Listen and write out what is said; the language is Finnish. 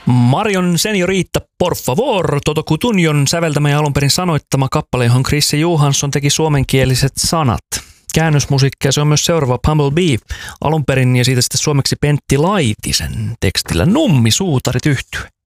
Marion Seniorita Por favor, Toto Cutugnon säveltämä ja alun perin sanoittama kappale, johon Chrisse Johansson teki suomenkieliset sanat. Käännösmusiikkia se on myös seuraava Bumblebee alun perin ja siitä sitten suomeksi Pentti Laitisen tekstillä Nummi suutarit yhtye.